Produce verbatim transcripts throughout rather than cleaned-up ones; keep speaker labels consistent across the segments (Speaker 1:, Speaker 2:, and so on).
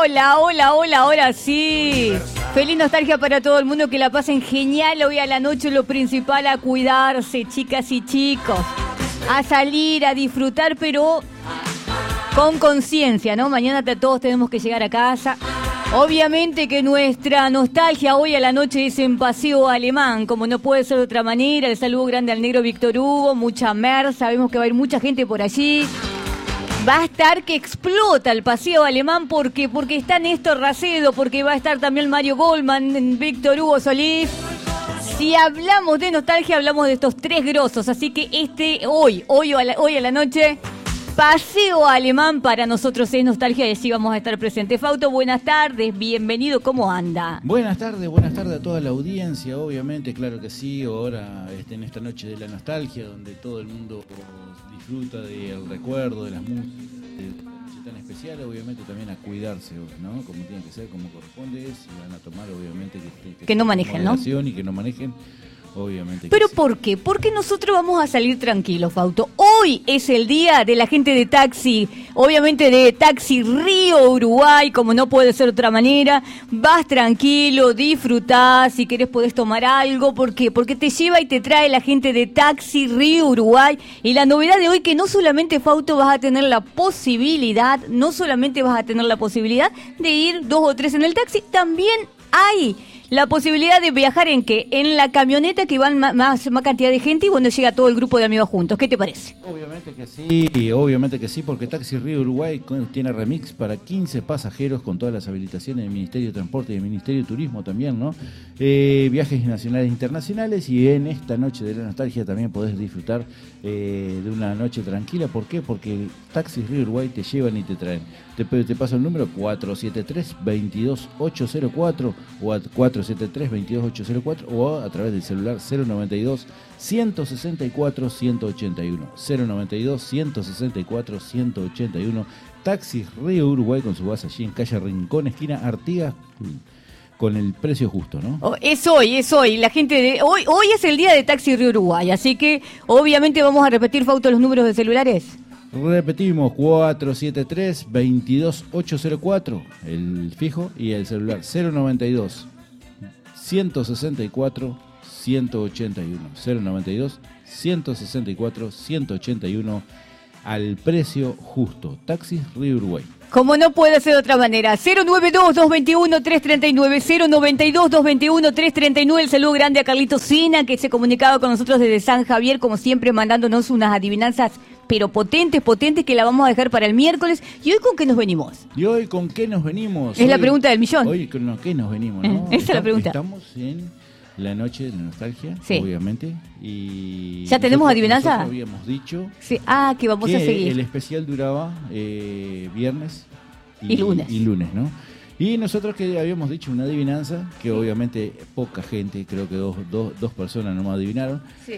Speaker 1: Hola, hola, hola, ahora sí. Feliz nostalgia para todo el mundo, que la pasen genial hoy a la noche. Lo principal, a cuidarse, chicas y chicos. A salir, a disfrutar, pero con conciencia, ¿no? Mañana todos tenemos que llegar a casa. Obviamente que nuestra nostalgia hoy a la noche es en Paseo Alemán, como no puede ser de otra manera. El saludo grande al negro Víctor Hugo, mucha mer, sabemos que va a ir mucha gente por allí. Va a estar que explota el Paseo Alemán porque, porque está Néstor Racedo, porque va a estar también Mario Goldman, Víctor Hugo Solís. Si hablamos de nostalgia, hablamos de estos tres grosos, así que este hoy, hoy a la, hoy a la noche, Paseo Alemán para nosotros es nostalgia y así vamos a estar presentes. Fausto, buenas tardes, bienvenido, ¿cómo anda?
Speaker 2: Buenas tardes, buenas tardes a toda la audiencia, obviamente, claro que sí, ahora este, en esta noche de la nostalgia, donde todo el mundo disfruta del recuerdo, de las músicas, de esta noche tan especial, obviamente también a cuidarse, ¿no? Como tiene que ser, como corresponde, si van a tomar, obviamente, que, que,
Speaker 1: que no manejen, ¿no?
Speaker 2: Y que no manejen. Obviamente.
Speaker 1: ¿Pero
Speaker 2: sí.
Speaker 1: por qué? Porque nosotros vamos a salir tranquilos, Fausto. Hoy es el día de la gente de taxi, obviamente de Taxi Río Uruguay, como no puede ser de otra manera. Vas tranquilo, disfrutás, si querés podés tomar algo. ¿Por qué? Porque te lleva y te trae la gente de Taxi Río Uruguay. Y la novedad de hoy que no solamente, Fausto, vas a tener la posibilidad, no solamente vas a tener la posibilidad de ir dos o tres en el taxi, también hay la posibilidad de viajar en qué, en la camioneta que van más, más, más cantidad de gente y bueno, llega todo el grupo de amigos juntos. ¿Qué te parece?
Speaker 2: Obviamente que sí, obviamente que sí, porque Taxi Río Uruguay tiene remix para quince pasajeros con todas las habilitaciones del Ministerio de Transporte y del Ministerio de Turismo también, ¿no? Eh, viajes nacionales e internacionales, y en esta noche de la nostalgia también podés disfrutar eh, de una noche tranquila. ¿Por qué? Porque Taxi Río Uruguay te llevan y te traen. Te, te paso el número cuatro siete tres, dos dos ocho cero cuatro o a cuatro siete tres, dos dos ocho cero cuatro o a través del celular cero noventa y dos, ciento sesenta y cuatro, ciento ochenta y uno. cero noventa y dos, ciento sesenta y cuatro, ciento ochenta y uno. Taxi Río Uruguay con su base allí en calle Rincón, esquina Artigas, con el precio justo, ¿no?
Speaker 1: Oh, es hoy, es hoy. La gente de hoy, hoy es el día de Taxi Río Uruguay, así que obviamente vamos a repetir, Fausto, los números de celulares.
Speaker 2: Repetimos, cuatro siete tres, dos dos ocho cero cuatro, el fijo, y el celular cero noventa y dos, ciento sesenta y cuatro, ciento ochenta y uno. cero noventa y dos, ciento sesenta y cuatro, ciento ochenta y uno, al precio justo. Taxi Río Uruguay.
Speaker 1: Como no puede ser de otra manera. cero noventa y dos, doscientos veintiuno, trescientos treinta y nueve, cero noventa y dos, doscientos veintiuno, trescientos treinta y nueve. El saludo grande a Carlito Sina, que se comunicaba con nosotros desde San Javier, como siempre, mandándonos unas adivinanzas, pero potentes, potentes, que la vamos a dejar para el miércoles. ¿Y hoy con qué nos venimos?
Speaker 2: ¿Y hoy con qué nos venimos?
Speaker 1: Es
Speaker 2: hoy,
Speaker 1: la pregunta del millón.
Speaker 2: Hoy con qué nos venimos, ¿no?
Speaker 1: Esa es la pregunta.
Speaker 2: Estamos en la noche de la nostalgia,
Speaker 1: sí,
Speaker 2: obviamente. Y
Speaker 1: ¿ya tenemos adivinanza?
Speaker 2: Nosotros habíamos dicho
Speaker 1: sí. Ah, que vamos
Speaker 2: que
Speaker 1: a seguir.
Speaker 2: El especial duraba eh, viernes y,
Speaker 1: y lunes.
Speaker 2: Y lunes, ¿no? Y nosotros que habíamos dicho una adivinanza, que obviamente poca gente, creo que dos, dos, dos personas nomás adivinaron.
Speaker 1: Sí.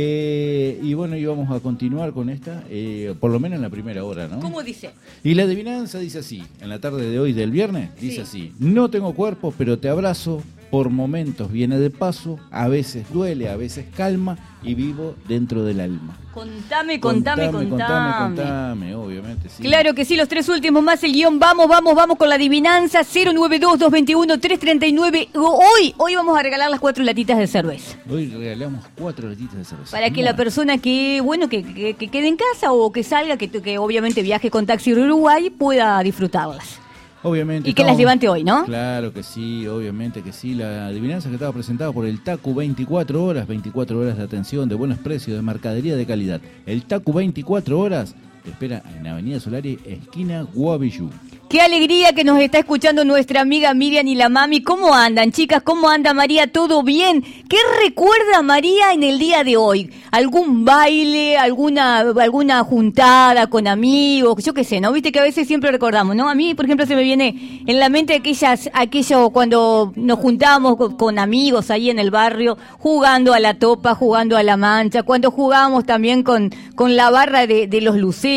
Speaker 2: Eh, y bueno, íbamos a continuar con esta, eh, por lo menos en la primera hora, ¿no?
Speaker 1: ¿Cómo dice?
Speaker 2: Y la adivinanza dice así, en la tarde de hoy del viernes, dice sí. así: no tengo cuerpo, pero te abrazo, por momentos viene de paso, a veces duele, a veces calma, y vivo dentro del alma.
Speaker 1: Contame, contame, contame.
Speaker 2: Contame, contame, obviamente, sí.
Speaker 1: Claro que sí, los tres últimos más el guión. Vamos, vamos, vamos con la adivinanza. cero noventa y dos, doscientos veintiuno, trescientos treinta y nueve. Hoy, hoy vamos a regalar las cuatro latitas de cerveza.
Speaker 2: Hoy regalamos cuatro latitas de cerveza.
Speaker 1: Para que la persona que, bueno, que, que, que quede en casa o que salga, que, que obviamente viaje con Taxi Uruguay, pueda disfrutarlas.
Speaker 2: Obviamente.
Speaker 1: Y que
Speaker 2: estamos,
Speaker 1: las levante hoy, ¿no?
Speaker 2: Claro que sí, obviamente que sí. La adivinanza que estaba presentada por el Tacu veinticuatro horas, veinticuatro horas de atención, de buenos precios, de mercadería de calidad. El Tacu veinticuatro horas te espera en Avenida Solari, esquina Guavillú.
Speaker 1: Qué alegría que nos está escuchando nuestra amiga Miriam y la mami. ¿Cómo andan, chicas? ¿Cómo anda María? ¿Todo bien? ¿Qué recuerda María en el día de hoy? ¿Algún baile? ¿Alguna alguna juntada con amigos? Yo qué sé, ¿no? Viste que a veces siempre recordamos, ¿no? A mí, por ejemplo, se me viene en la mente aquellas, aquello cuando nos juntábamos con, con amigos ahí en el barrio, jugando a la topa, jugando a la mancha, cuando jugábamos también con, con la barra de, de los luceros.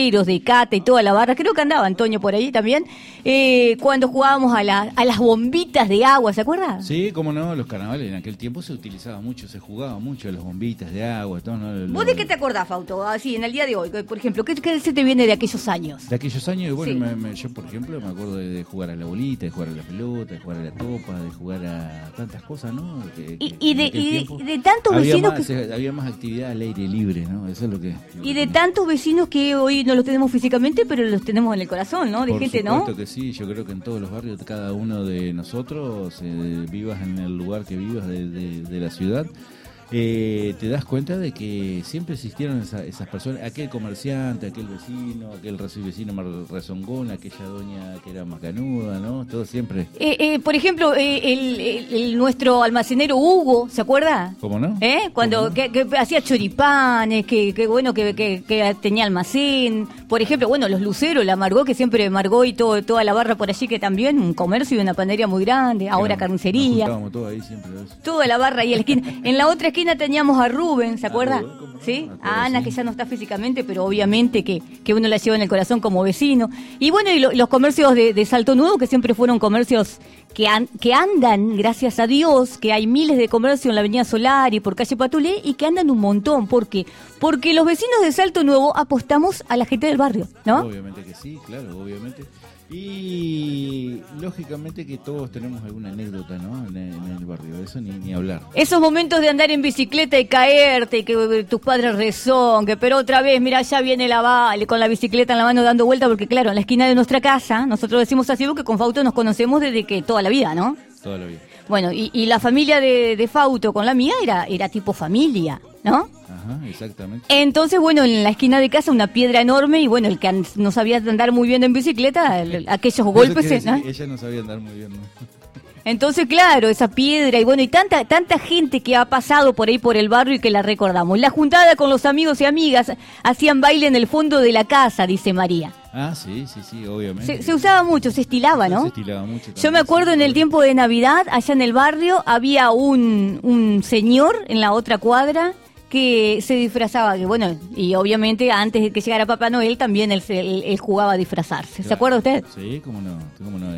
Speaker 1: luceros, de cata y toda la barra, creo que andaba Antonio por ahí también, eh, cuando jugábamos a, la, a las bombitas de agua, ¿se acuerda?
Speaker 2: Sí, cómo no, los carnavales en aquel tiempo se utilizaba mucho, se jugaba mucho a las bombitas de agua. Todo, ¿no?
Speaker 1: ¿Vos de qué te acordás, Fausto? Así, en el día de hoy, por ejemplo, ¿qué, qué se te viene de aquellos años?
Speaker 2: De aquellos años, bueno,
Speaker 1: Sí.
Speaker 2: me, me, yo por ejemplo me acuerdo de, de jugar a la bolita, de jugar a la pelota, de jugar a la topa, de jugar a tantas cosas, ¿no? Que,
Speaker 1: Y,
Speaker 2: que
Speaker 1: y,
Speaker 2: en
Speaker 1: de,
Speaker 2: aquel
Speaker 1: y, de,
Speaker 2: tiempo
Speaker 1: y de tantos
Speaker 2: había
Speaker 1: vecinos
Speaker 2: más,
Speaker 1: que...
Speaker 2: eh, había más actividad al aire libre, ¿no? Eso es lo que... lo
Speaker 1: Y
Speaker 2: que-
Speaker 1: de tantos vecinos que hoy no los tenemos físicamente, pero los tenemos en el corazón, ¿no? De
Speaker 2: Por
Speaker 1: gente, ¿no?
Speaker 2: supuesto que sí, yo creo que en todos los barrios, cada uno de nosotros, eh, vivas en el lugar que vivas de, de- de la ciudad, eh, te das cuenta de que siempre existieron esa- esas personas, aquel comerciante, aquel vecino, aquel reci- vecino más rezongón, aquella doña que era macanuda, ¿no? Todo siempre,
Speaker 1: Eh, eh, por ejemplo, eh, el, el- el- nuestro almacenero Hugo, ¿se acuerda?
Speaker 2: ¿cómo no?
Speaker 1: ¿Eh? Cuando
Speaker 2: ¿Cómo no?
Speaker 1: que, que hacía choripanes, que, que bueno, que, que, que tenía almacén. Por ejemplo, bueno, los luceros, la Margó, que siempre Margó y todo, toda la barra por allí, que también un comercio y una panadería muy grande, ahora
Speaker 2: Nos-
Speaker 1: carnicería.
Speaker 2: Nos juntábamos todos ahí siempre. ¿ves?
Speaker 1: Toda la barra ahí en la esquina. En la otra esquina teníamos a Rubén, ¿se
Speaker 2: A
Speaker 1: acuerda?
Speaker 2: Rubén, ¿cómo no?
Speaker 1: ¿Sí?
Speaker 2: Me acuerdo,
Speaker 1: A Ana,
Speaker 2: sí.
Speaker 1: que ya no está físicamente, pero obviamente que, que uno la lleva en el corazón como vecino. Y bueno, y lo- los comercios de, de Salto Nuevo, que siempre fueron comercios que, an- que andan, gracias a Dios, que hay miles de comercios en la Avenida Solar y por calle Patulé, y que andan un montón. ¿Por qué? Porque los vecinos de Salto Nuevo apostamos a la gente del barrio, ¿no?
Speaker 2: Obviamente que sí, claro, obviamente. Y lógicamente que todos tenemos alguna anécdota, ¿no? En el, en el barrio, eso ni, ni hablar.
Speaker 1: Esos momentos de andar en bicicleta y caerte y que eh, tus padres rezonguen, pero otra vez, mira, ya viene la Vale con la bicicleta en la mano dando vuelta, porque claro, en la esquina de nuestra casa, nosotros decimos así porque con Fausto nos conocemos desde que toda la vida, ¿no?
Speaker 2: Toda la vida.
Speaker 1: Bueno, y, y la familia de, de Fausto con la mía era, era tipo familia, ¿no?
Speaker 2: Ajá, exactamente.
Speaker 1: Entonces, bueno, en la esquina de casa una piedra enorme y bueno, el que an- no sabía andar muy bien en bicicleta, el- aquellos
Speaker 2: Eso
Speaker 1: golpes...
Speaker 2: quiere
Speaker 1: ¿no?
Speaker 2: decir que ella no sabía andar muy bien, ¿no?
Speaker 1: Entonces, claro, esa piedra y bueno, y tanta tanta gente que ha pasado por ahí por el barrio y que la recordamos. La juntada con los amigos y amigas hacían baile en el fondo de la casa, dice María.
Speaker 2: Ah, sí, sí, sí, obviamente.
Speaker 1: Se, se usaba mucho, se estilaba, ¿no?
Speaker 2: Se estilaba mucho
Speaker 1: Yo
Speaker 2: también,
Speaker 1: me acuerdo
Speaker 2: sí,
Speaker 1: en el tiempo de Navidad, allá en el barrio, había un, un señor en la otra cuadra que se disfrazaba, que bueno, y obviamente antes de que llegara Papá Noel también él, se- él, él jugaba a disfrazarse. ¿Se
Speaker 2: Claro.
Speaker 1: acuerda usted?
Speaker 2: Sí, cómo no, cómo no.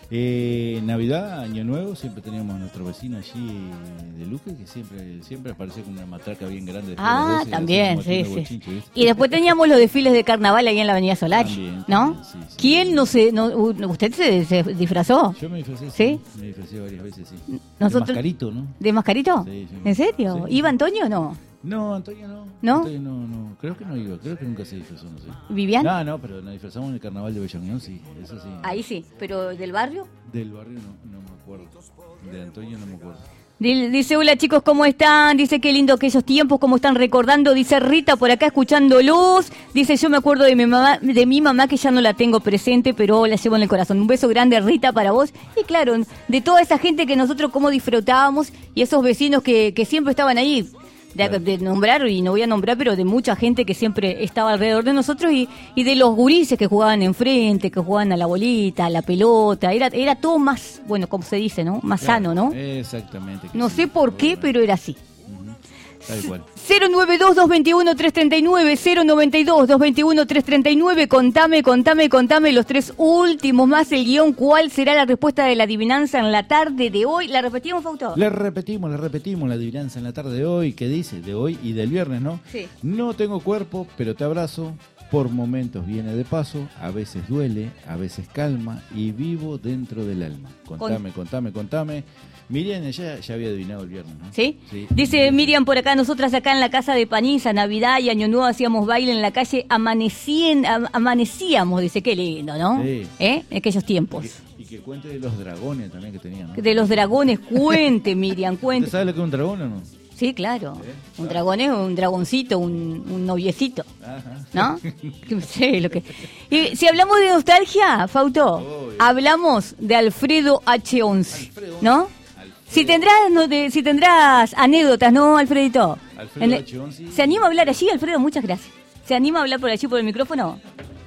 Speaker 2: Eh, Navidad, Año Nuevo, siempre teníamos a nuestro vecino allí de Luque, que siempre siempre aparecía con una matraca bien grande. después de las
Speaker 1: Ah,
Speaker 2: doce,
Speaker 1: también,
Speaker 2: hacía un
Speaker 1: sí,
Speaker 2: montón de
Speaker 1: sí.
Speaker 2: bochinche, ¿viste?
Speaker 1: Y después teníamos los desfiles de carnaval ahí en la Avenida Solari,
Speaker 2: También,
Speaker 1: ¿no?
Speaker 2: también, sí, sí.
Speaker 1: ¿Quién no se, no, u- usted se, se disfrazó?
Speaker 2: Yo me disfracé,
Speaker 1: ¿Sí?
Speaker 2: sí. Me disfracé varias veces, sí.
Speaker 1: Nosotros-
Speaker 2: De mascarito, ¿no?
Speaker 1: ¿De mascarito?
Speaker 2: Sí, sí.
Speaker 1: ¿En serio?
Speaker 2: Sí.
Speaker 1: ¿Iba Antonio o no?
Speaker 2: No, Antonio no.
Speaker 1: ¿No?
Speaker 2: Antonio no, no. Creo que no iba, creo que nunca se disfrazó, no sé.
Speaker 1: ¿Vivian?
Speaker 2: No, no, pero nos disfrazamos en el carnaval de Bellañón, sí, eso sí.
Speaker 1: Ahí sí, pero ¿del barrio?
Speaker 2: Del barrio no, no me acuerdo. De Antonio no me acuerdo.
Speaker 1: Dil- Dice, hola chicos, ¿cómo están? Dice, qué lindo aquellos tiempos, cómo están recordando. Dice Rita por acá escuchándolos. Dice, yo me acuerdo de mi mamá, de mi mamá que ya no la tengo presente, pero la llevo en el corazón. Un beso grande, Rita, para vos. Y claro, de toda esa gente que nosotros cómo disfrutábamos y esos vecinos que, que siempre estaban ahí. De,
Speaker 2: Claro.
Speaker 1: de nombrar, y no voy a nombrar, pero de mucha gente que siempre estaba alrededor de nosotros y, y de los gurises que jugaban enfrente, que jugaban a la bolita, a la pelota. Era, era todo más, bueno, como se dice, ¿no? Más
Speaker 2: Claro,
Speaker 1: sano, ¿no?
Speaker 2: Exactamente. que
Speaker 1: No
Speaker 2: sí,
Speaker 1: sé por qué,
Speaker 2: obviamente.
Speaker 1: pero era así.
Speaker 2: Ujú, tal cual.
Speaker 1: cero nueve dos, dos dos uno, tres tres nueve, cero nueve dos, dos dos uno, tres tres nueve. Contame, contame, contame los tres últimos más el guión. ¿Cuál será la respuesta de la adivinanza en la tarde de hoy? ¿La repetimos, Fausto?
Speaker 2: Le repetimos, le repetimos la adivinanza en la tarde de hoy, que dice, de hoy y del viernes, ¿no?
Speaker 1: Sí.
Speaker 2: No tengo cuerpo, pero te abrazo, por momentos viene de paso, a veces duele, a veces calma, y vivo dentro del alma. Contame, contame, contame. Miriam ya, ya había adivinado el viernes, ¿no?
Speaker 1: ¿Sí?
Speaker 2: Sí.
Speaker 1: Dice Miriam por acá, nosotras acá en la casa de Paniza, Navidad y Año Nuevo hacíamos baile en la calle, amanecien, am- amanecíamos, dice, qué lindo, ¿no?
Speaker 2: Sí.
Speaker 1: ¿Eh? En aquellos tiempos.
Speaker 2: Y que, y que cuente de los dragones también que tenían, ¿no?
Speaker 1: De los dragones, cuente, Miriam,
Speaker 2: ¿Usted
Speaker 1: cuente.
Speaker 2: sabe lo que es un dragón o no?
Speaker 1: Sí, claro. Un dragón es un dragoncito, un, un noviecito.
Speaker 2: Ajá.
Speaker 1: ¿No? Sí, lo que... Y si hablamos de nostalgia, Fauto,
Speaker 2: Obvio.
Speaker 1: hablamos de Alfredo H once,
Speaker 2: Alfredo.
Speaker 1: ¿no?
Speaker 2: Alfredo.
Speaker 1: Si tendrás, no, de- si tendrás anécdotas, ¿no, Alfredito?
Speaker 2: Alfredo
Speaker 1: En el-
Speaker 2: H once.
Speaker 1: ¿Se anima a hablar allí, Alfredo? Muchas gracias. ¿Se anima a hablar por allí, por el micrófono?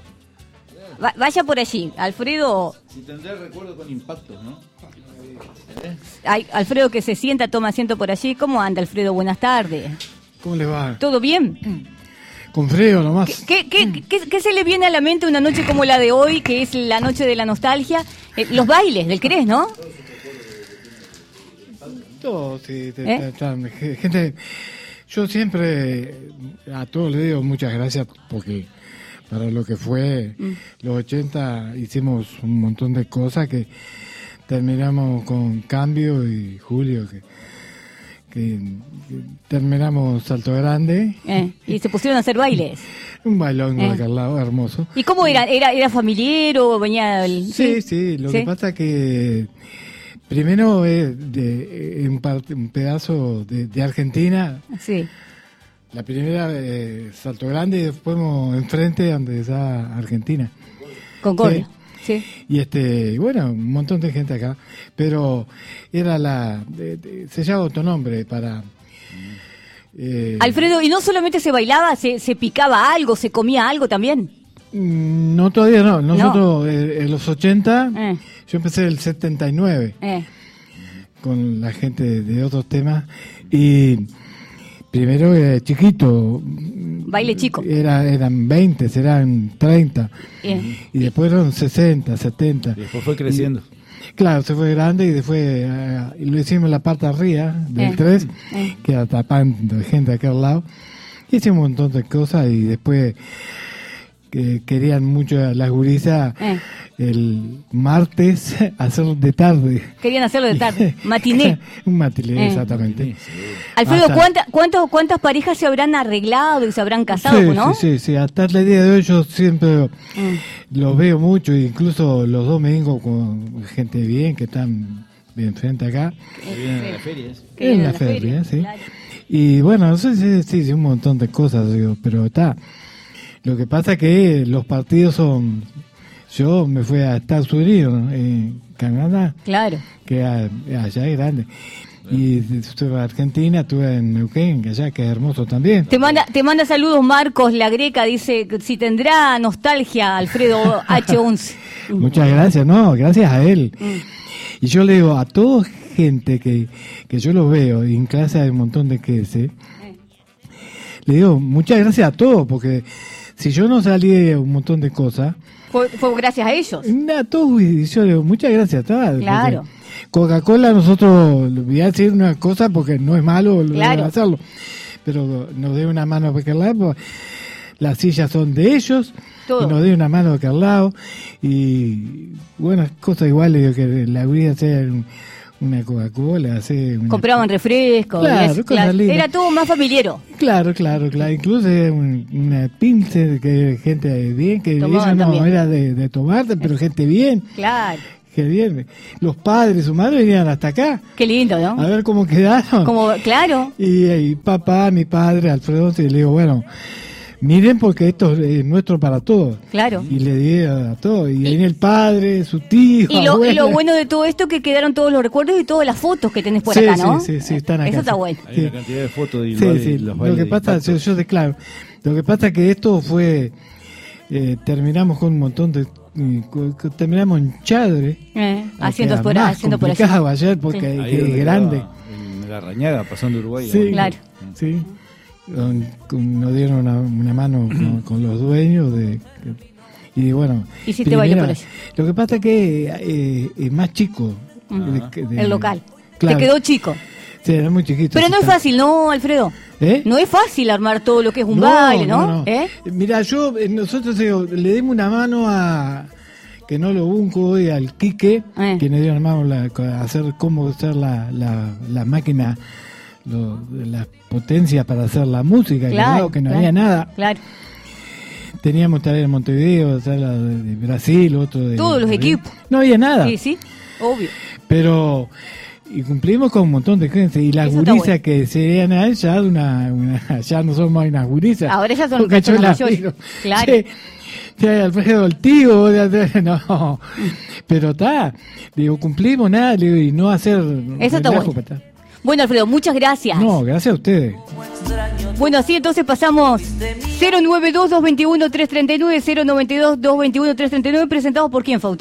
Speaker 1: Va- vaya por allí, Alfredo.
Speaker 2: Si tendrá recuerdo con impactos, ¿no?
Speaker 1: Ay, Alfredo que se sienta, toma asiento por allí. ¿Cómo anda, Alfredo? Buenas tardes.
Speaker 3: ¿Cómo les va?
Speaker 1: ¿Todo bien?
Speaker 3: con frío nomás.
Speaker 1: ¿Qué, qué, qué, qué, qué se le viene a la mente una noche como la de hoy, que es la noche de la nostalgia? Eh, los bailes del Cres, ¿no?
Speaker 3: Todo, sí, te,
Speaker 1: ¿Eh?
Speaker 3: te, te, gente, yo siempre a todos les digo muchas gracias porque para lo que fue mm. los ochenta hicimos un montón de cosas que terminamos con Cambio y Julio, que, que, que terminamos Salto Grande.
Speaker 1: Eh, y se pusieron a hacer bailes.
Speaker 3: Un bailón
Speaker 1: eh.
Speaker 3: de aquel lado, hermoso.
Speaker 1: ¿Y cómo era? ¿Era, era familiar o venía el...?
Speaker 3: Sí, sí, sí, lo ¿Sí? que pasa que primero es de, un, parte, un pedazo de, de Argentina.
Speaker 1: Sí.
Speaker 3: La primera eh, Salto Grande y después enfrente donde está Argentina.
Speaker 1: Concordia. Sí.
Speaker 3: Sí. Y este, bueno, un montón de gente acá, pero era la, de, de, se llama otro nombre para.
Speaker 1: Eh, Alfredo, y no solamente se bailaba, se, se picaba algo, se comía algo también.
Speaker 3: No, todavía no. Nosotros no. Eh, en los ochenta, eh. yo empecé en el setenta y nueve
Speaker 1: eh.
Speaker 3: con la gente de, de otros temas y primero era chiquito.
Speaker 1: Baile chico.
Speaker 3: Era, eran veinte, eran treinta. Eh. Y después eran sesenta, setenta.
Speaker 2: Y después fue creciendo.
Speaker 3: Y, claro, se fue grande y después uh, lo hicimos en la parte arriba del eh. tres, eh. que era tapando gente de aquel lado. Hicimos un montón de cosas y después que querían mucho las gurisas eh. el martes hacerlo de tarde.
Speaker 1: Querían hacerlo de tarde, matiné.
Speaker 3: Un matiné, eh. exactamente.
Speaker 1: Alfredo, Hasta... ¿cuánta, cuánto, ¿cuántas parejas se habrán arreglado y se habrán casado,
Speaker 3: sí,
Speaker 1: no?
Speaker 3: Sí, sí, sí, hasta el día de hoy yo siempre mm. los veo mucho, incluso los domingos con gente bien, que están bien frente acá.
Speaker 2: Que vienen en las ferias.
Speaker 3: En la feria, sí. Claro. Y bueno, sí, sí, sí, sí, un montón de cosas, digo, pero está... Lo que pasa es que los partidos son... Yo me fui a Estados Unidos, en Canadá.
Speaker 1: Claro.
Speaker 3: Que allá es grande. Y estuve en Argentina, estuve en Neuquén, que allá que es hermoso también.
Speaker 1: Te manda, te manda saludos Marcos La Greca, dice si tendrá nostalgia Alfredo H once.
Speaker 3: Muchas gracias, no, gracias a él. Mm. Y yo le digo a toda gente que, que yo lo veo, y en clase hay un montón de que se... Eh. Le digo muchas gracias a todos, porque... Si yo no salí un montón de cosas...
Speaker 1: Fue, fue gracias a ellos.
Speaker 3: A todos, yo le digo, muchas gracias. ¿Tá?
Speaker 1: Claro.
Speaker 3: Coca-Cola, nosotros, voy a decir una cosa porque no es malo
Speaker 1: claro.
Speaker 3: hacerlo, pero nos dé una mano para aquel lado, las sillas son de ellos, todo. Y nos dé una mano para aquel lado, y buenas cosas iguales, que la vida sea... Una Coca-Cola, hace una...
Speaker 1: Compraban refrescos,
Speaker 3: claro,
Speaker 1: es, claro. Era todo más familiero.
Speaker 3: Claro, claro, claro. Incluso un, una pince que gente bien, que ella no también. Era de, de tomarte, pero gente bien.
Speaker 1: Claro.
Speaker 3: Que bien. Los padres, su madre venían hasta acá.
Speaker 1: Qué lindo, ¿no?
Speaker 3: A ver cómo quedaron.
Speaker 1: Como, claro.
Speaker 3: Y, y papá, mi padre, Alfredo, y le digo, bueno... Miren porque esto es nuestro para todos.
Speaker 1: Claro.
Speaker 3: Y le di a todos. Y viene el padre, su tío,
Speaker 1: y lo, y lo bueno de todo esto que quedaron todos los recuerdos y todas las fotos que tenés por
Speaker 3: sí,
Speaker 1: acá, ¿no?
Speaker 3: Sí, sí, sí, están acá.
Speaker 1: Eso está bueno.
Speaker 2: Hay una cantidad de fotos y,
Speaker 3: sí,
Speaker 2: los,
Speaker 3: sí.
Speaker 2: y los bailes.
Speaker 3: Lo que pasa, yo, yo declaro, lo que pasa es que esto fue, eh, terminamos con un montón de, eh, terminamos en Chadre.
Speaker 1: Eh, haciendo por, haciendo por allá.
Speaker 3: ayer porque sí. es grande.
Speaker 2: En la Rañaga, pasando Uruguay.
Speaker 3: Sí,
Speaker 1: claro.
Speaker 3: Sí. Con, con, nos dieron una, una mano con, con los dueños de y bueno
Speaker 1: y si te bailó por eso.
Speaker 3: Lo que pasa es que eh, es más chico
Speaker 1: uh-huh. de, de, el local
Speaker 3: claro.
Speaker 1: Te quedó chico.
Speaker 3: Sí, era muy chiquito.
Speaker 1: Pero no es fácil, ¿no, Alfredo?
Speaker 3: ¿Eh?
Speaker 1: No es fácil armar todo lo que es un
Speaker 3: no,
Speaker 1: baile, ¿no?
Speaker 3: no, no.
Speaker 1: ¿Eh?
Speaker 3: Mira, yo nosotros digo, le dimos una mano a que no lo bunco y al Quique eh. que nos dio una mano la, a hacer cómo hacer la, la, la máquina. Lo, las potencias para hacer la música,
Speaker 1: claro,
Speaker 3: claro, que no
Speaker 1: claro,
Speaker 3: había nada.
Speaker 1: Claro.
Speaker 3: Teníamos taller en Montevideo, sala de, de Brasil, otro de...
Speaker 1: Todos los
Speaker 3: de,
Speaker 1: equipos.
Speaker 3: No había nada.
Speaker 1: Sí, sí, obvio.
Speaker 3: Pero, y cumplimos con un montón de gente. Y las gurisas bueno. que serían allá, una, una, ya no son más unas gurisas.
Speaker 1: Ahora ya son mayores. Claro.
Speaker 3: Sí, sí, Alfredo, el tío, no. Pero está, digo, cumplimos nada, digo, y no hacer...
Speaker 1: Eso está bueno. Bueno, Alfredo, muchas gracias.
Speaker 3: No, gracias a ustedes.
Speaker 1: Bueno, así entonces pasamos cero nueve dos, dos dos uno, tres tres nueve, cero nueve dos, dos dos uno, tres tres nueve, presentados por quién, Fausto.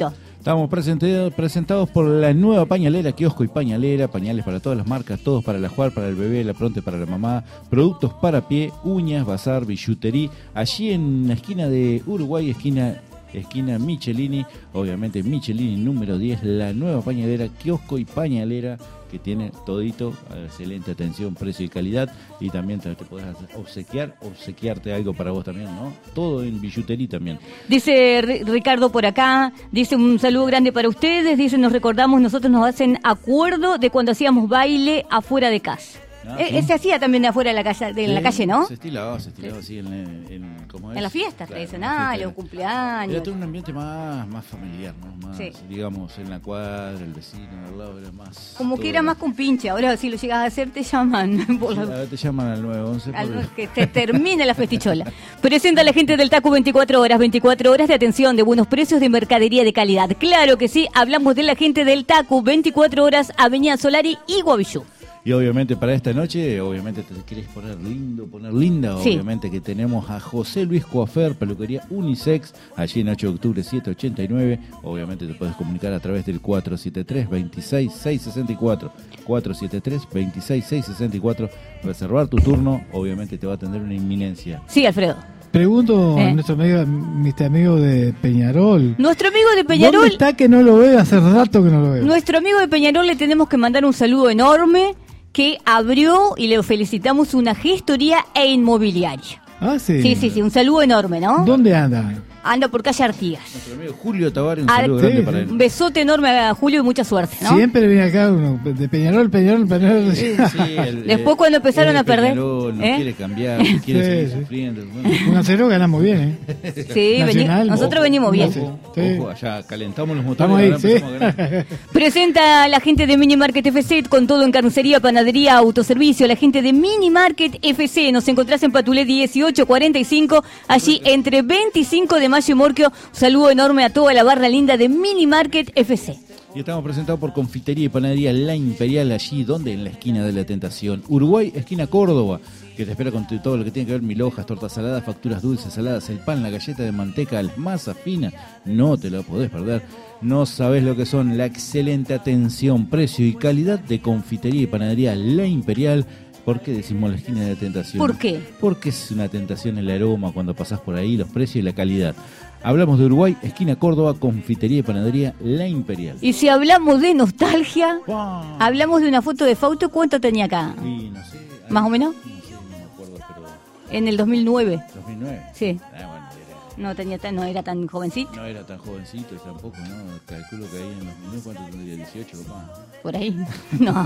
Speaker 2: Estamos presentados, presentados por la nueva pañalera, kiosco y pañalera, pañales para todas las marcas, todos para la jugar, para el bebé, la pronte para la mamá, productos para pie, uñas, bazar, billutería, allí en la esquina de Uruguay, esquina esquina Michelini, obviamente Michelini número diez, la nueva pañalera, kiosco y pañalera, que tiene todito, excelente atención, precio y calidad, y también te, te podés obsequiar, obsequiarte algo para vos también, ¿no? Todo en billutería también.
Speaker 1: Dice R- Ricardo por acá, dice un saludo grande para ustedes, dice nos recordamos, nosotros nos hacen acuerdo de cuando hacíamos baile afuera de casa. Ah, eh, ¿sí? Se hacía también de afuera de la calle, de sí, la calle, ¿no?
Speaker 2: Se estilaba, se estilaba así en, en, ¿cómo es?
Speaker 1: En las fiestas claro, tradicionales, los cumpleaños.
Speaker 2: Era todo un ambiente más, más familiar, ¿no? Más, sí. Digamos, en la cuadra, el vecino, al lado, era más...
Speaker 1: Como que era más con pinche, ahora si lo llegas a hacer te llaman.
Speaker 2: Sí, ahora te llaman al nueve once.
Speaker 1: Al por... que te termine la festichola. Presenta a la gente del Tacu veinticuatro horas, veinticuatro horas de atención, de buenos precios, de mercadería de calidad. Claro que sí, hablamos de la gente del Tacu veinticuatro horas, Avenida Solari y Guavillú.
Speaker 2: Y obviamente para esta noche, obviamente te querés poner lindo, poner linda, sí. Obviamente que tenemos a José Luis Coafer, peluquería unisex, allí en ocho de octubre setecientos ochenta y nueve. Obviamente te puedes comunicar a través del cuatro siete tres, veintiséis, seiscientos sesenta y cuatro. cuatro siete tres, veintiséis, seiscientos sesenta y cuatro. Reservar tu turno, obviamente te va a atender una inminencia.
Speaker 1: Sí, Alfredo.
Speaker 3: Pregunto ¿Eh? a nuestro amigo, nuestro amigo de Peñarol.
Speaker 1: Nuestro amigo de Peñarol.
Speaker 3: ¿Dónde está que no lo veo? Hace rato que no lo veo.
Speaker 1: Nuestro amigo de Peñarol le tenemos que mandar un saludo enorme, que abrió y le felicitamos una gestoría e inmobiliaria.
Speaker 3: Ah, sí.
Speaker 1: Sí, sí, sí, un saludo enorme, ¿no?
Speaker 3: ¿Dónde anda?
Speaker 1: Anda por calle Artigas.
Speaker 2: Nuestro amigo Julio Tavares, un saludo Ar- grande sí, para él.
Speaker 1: Un besote enorme a Julio y mucha suerte, ¿no?
Speaker 3: Siempre viene acá uno, de Peñarol, Peñarol, Peñarol.
Speaker 2: Sí, sí, el,
Speaker 1: Después cuando empezaron a perder.
Speaker 2: Peñarol, no
Speaker 1: ¿eh?
Speaker 2: quiere cambiar, no quiere sí, seguir
Speaker 3: sí.
Speaker 2: sufriendo. Bueno.
Speaker 3: uno a cero ganamos bien, ¿eh?
Speaker 1: Sí, Nacional, veni- nosotros ojo, venimos bien.
Speaker 2: Ojo, sí. Ojo, allá calentamos los motores.
Speaker 3: Vamos ahí,
Speaker 2: ahora
Speaker 3: sí.
Speaker 2: empezamos a ganar.
Speaker 1: Presenta a la gente de Mini Market F C con todo en carnicería, panadería, autoservicio. La gente de Mini Market F C. Nos encontrás en Patulé dieciocho cuarenta y cinco, allí entre veinticinco de mayo y Morquio. Saludo enorme a toda la barra linda de Mini Market F C.
Speaker 2: Y estamos presentados por Confitería y Panadería La Imperial, allí donde en la esquina de la Tentación. Uruguay, esquina Córdoba, que te espera con todo lo que tiene que ver mil hojas, tortas saladas, facturas dulces, saladas, el pan, la galleta de manteca, las masas finas. No te lo podés perder. No sabés lo que son la excelente atención, precio y calidad de Confitería y Panadería La Imperial. ¿Por qué decimos la esquina de la Tentación?
Speaker 1: ¿Por qué?
Speaker 2: Porque es una tentación el aroma cuando pasás por ahí, los precios y la calidad. Hablamos de Uruguay, esquina Córdoba, Confitería y Panadería La Imperial.
Speaker 1: Y si hablamos de nostalgia,
Speaker 2: wow.
Speaker 1: hablamos de una foto de Fausto, ¿cuánto tenía acá?
Speaker 2: Sí, no sé.
Speaker 1: ¿Más o menos?
Speaker 2: No sé, no me acuerdo, pero...
Speaker 1: En el dos mil nueve.
Speaker 2: ¿dos mil nueve?
Speaker 1: Sí.
Speaker 2: Ah, bueno, era...
Speaker 1: No, tenía tan, no era tan jovencito.
Speaker 2: No era tan jovencito tampoco, ¿no? Calculo que ahí en los minutos, ¿cuánto tendría? dieciocho o más.
Speaker 1: Por ahí. No.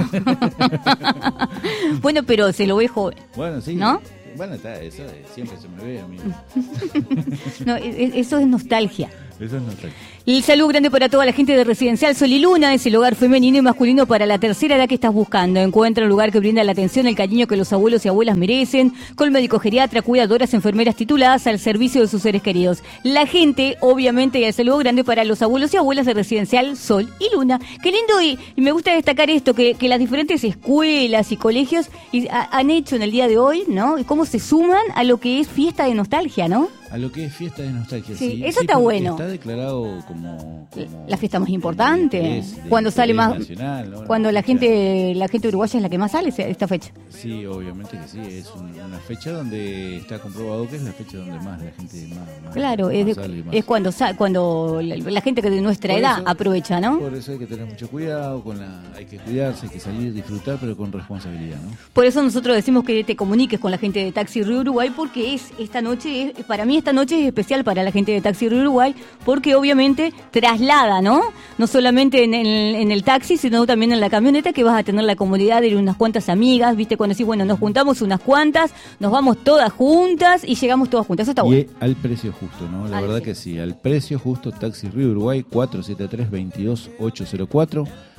Speaker 1: Bueno, pero se lo ve joven.
Speaker 2: Bueno, sí.
Speaker 1: ¿No?
Speaker 2: Bueno, está, eso siempre se me ve a mí.
Speaker 1: No, eso es nostalgia.
Speaker 2: Eso es nostalgia.
Speaker 1: El saludo grande para toda la gente de Residencial Sol y Luna, es el hogar femenino y masculino para la tercera edad que estás buscando. Encuentra un lugar que brinda la atención, el cariño que los abuelos y abuelas merecen, con médico geriatra, cuidadoras, enfermeras tituladas al servicio de sus seres queridos. La gente, obviamente, y el saludo grande para los abuelos y abuelas de Residencial Sol y Luna. Qué lindo, y, y me gusta destacar esto, que, que las diferentes escuelas y colegios y, a, han hecho en el día de hoy, ¿no? Y cómo se suman a lo que es fiesta de nostalgia, ¿no?
Speaker 2: A lo que es fiesta de nostalgia.
Speaker 1: Sí,
Speaker 2: sí
Speaker 1: eso
Speaker 2: sí,
Speaker 1: está bueno.
Speaker 2: Está declarado como, como
Speaker 1: la fiesta más importante.
Speaker 2: Es de,
Speaker 1: cuando sale más,
Speaker 2: nacional, ¿no?
Speaker 1: cuando la gente, la gente uruguaya es la que más sale esta fecha.
Speaker 2: Sí, obviamente que sí. Es un, una fecha donde está comprobado que es la fecha donde más la gente más, más
Speaker 1: claro,
Speaker 2: más
Speaker 1: es, de,
Speaker 2: sale más.
Speaker 1: es cuando sa- cuando la, la gente que de nuestra
Speaker 2: por
Speaker 1: edad
Speaker 2: eso,
Speaker 1: aprovecha, ¿no?
Speaker 2: Por eso hay que tener mucho cuidado, con la, hay que cuidarse, hay que salir, disfrutar, pero con responsabilidad, ¿no?
Speaker 1: Por eso nosotros decimos que te comuniques con la gente de Taxi Río Uruguay, porque es esta noche, es, para mí esta noche es especial para la gente de Taxi Río Uruguay, porque obviamente traslada, ¿no? No solamente en el, en el taxi, sino también en la camioneta, que vas a tener la comodidad de ir unas cuantas amigas, ¿viste? Cuando decís, bueno, nos juntamos unas cuantas, nos vamos todas juntas y llegamos todas juntas. Eso está bueno.
Speaker 2: Y al precio justo, ¿no? La
Speaker 1: al
Speaker 2: verdad
Speaker 1: sí.
Speaker 2: que sí, al precio justo. Taxi Río Uruguay, cuatro siete tres, veintidós, ochocientos cuatro.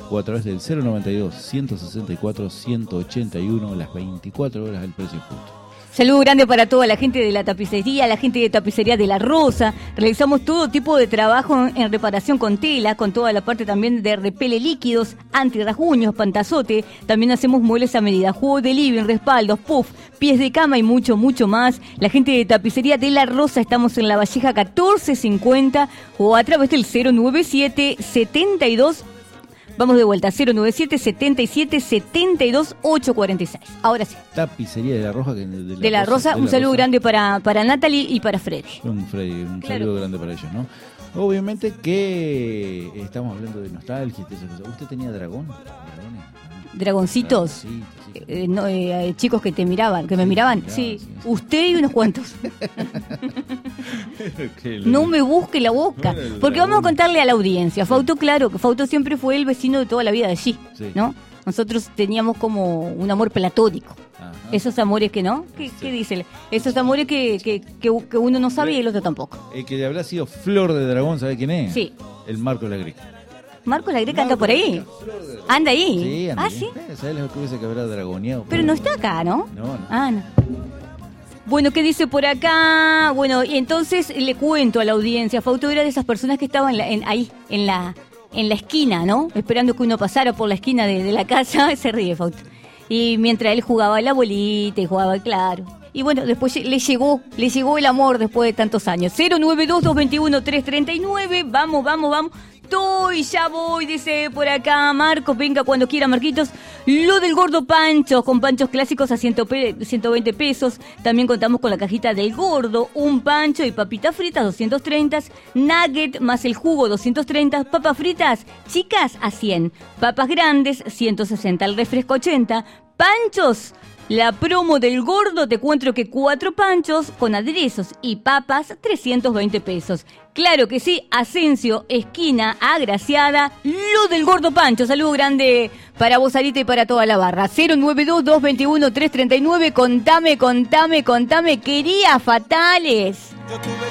Speaker 2: o a través del cero noventa y dos, ciento sesenta y cuatro, ciento ochenta y uno, las veinticuatro horas del precio justo.
Speaker 1: Saludo grande para toda la gente de la tapicería, la gente de tapicería de La Rosa. Realizamos todo tipo de trabajo en reparación con tela, con toda la parte también de repele líquidos, antirrasguños, pantazote. También hacemos muebles a medida, juegos de living, respaldos, puff, pies de cama y mucho, mucho más. La gente de tapicería de La Rosa, estamos en La Valleja catorce cincuenta o a través del cero noventa y siete, setenta y dos. Vamos de vuelta, cero noventa y siete, setenta y siete, setenta y dos, ochocientos cuarenta y seis. Ahora sí.
Speaker 2: Tapicería de La Roja. De la,
Speaker 1: de la Rosa,
Speaker 2: Rosa,
Speaker 1: un
Speaker 2: la
Speaker 1: saludo
Speaker 2: Rosa.
Speaker 1: grande para, para Natalie y para Freddy.
Speaker 2: Un Freddy, un
Speaker 1: Claro.
Speaker 2: saludo grande para ellos, ¿no? Obviamente que estamos hablando de nostalgia y todas esas cosas. ¿Usted tenía dragón? ¿Dragones?
Speaker 1: Dragoncitos.
Speaker 2: Dragoncitos, sí.
Speaker 1: Eh, no, eh, chicos que te miraban, que me miraban.
Speaker 2: miraban,
Speaker 1: Sí,
Speaker 2: sí, sí.
Speaker 1: usted y unos cuantos.
Speaker 2: Qué
Speaker 1: No
Speaker 2: lindo.
Speaker 1: me busque la boca.
Speaker 2: Bueno, el
Speaker 1: Porque
Speaker 2: dragón.
Speaker 1: vamos a contarle a la audiencia. Fausto, claro, que Fausto siempre fue el vecino de toda la vida de allí,
Speaker 2: Sí.
Speaker 1: ¿no? Nosotros teníamos como un amor platónico.
Speaker 2: Ajá.
Speaker 1: Esos amores que no, ¿qué,
Speaker 2: Sí.
Speaker 1: qué dice? Esos amores que, que, que, que uno no sabe y el otro tampoco.
Speaker 2: El que habrá sido Flor de Dragón, ¿sabe quién es?
Speaker 1: Sí.
Speaker 2: El Marco la Greca.
Speaker 1: Marco la Greca anda por ahí. ¿Anda ahí?
Speaker 2: Sí, anda
Speaker 1: Ah,
Speaker 2: ahí.
Speaker 1: sí.
Speaker 2: Eh, ¿Sabes lo que hubiese que habrá dragoneado?
Speaker 1: Pero no está acá, ¿no?
Speaker 2: No, no.
Speaker 1: Ah, no. Bueno, ¿qué dice por acá? Bueno, y entonces le cuento a la audiencia, Fausto era de esas personas que estaban en la- en- ahí, en la, en la esquina, ¿no? Esperando que uno pasara por la esquina de, de la casa, se ríe Fausto. Y mientras él jugaba a la bolita y jugaba, claro. Y bueno, después le llegó, le llegó el amor después de tantos años. cero nueve dos, dos dos uno, tres tres nueve, vamos, vamos, vamos. Estoy, ya voy, dice por acá Marcos, venga cuando quiera, Marquitos. Lo del gordo Pancho, con panchos clásicos a ciento veinte pesos. También contamos con la cajita del gordo, un pancho y papitas fritas, doscientos treinta. Nugget más el jugo, doscientos treinta. Papas fritas, chicas, a cien. Papas grandes, ciento sesenta. El refresco, ochenta. Panchos. La promo del gordo, te encuentro que cuatro panchos con aderezos y papas, trescientos veinte pesos. Claro que sí, Asensio, esquina agraciada, lo del gordo Pancho. Saludo grande para vos, Arita, y para toda la barra. cero nueve dos, dos dos uno, tres tres nueve, contame, contame, contame, quería fatales.
Speaker 4: Yo tuve